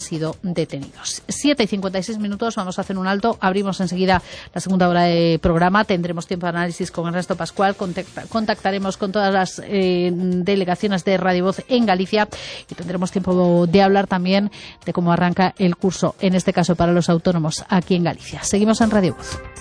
sido detenidos. 7:56, vamos a hacer un alto, abrimos enseguida la segunda hora de programa, tendremos tiempo de análisis con Ernesto Pascual, contactaremos con todas las delegaciones de Radio Voz en Galicia y tendremos tiempo de hablar también de cómo arranca el curso, en este caso para los autónomos aquí en Galicia. Seguimos en Radio Voz.